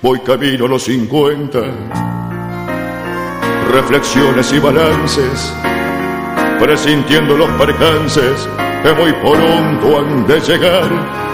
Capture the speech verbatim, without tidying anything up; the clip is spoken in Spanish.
voy camino a los cincuenta. Reflexiones y balances, presintiendo los percances que muy pronto han de llegar.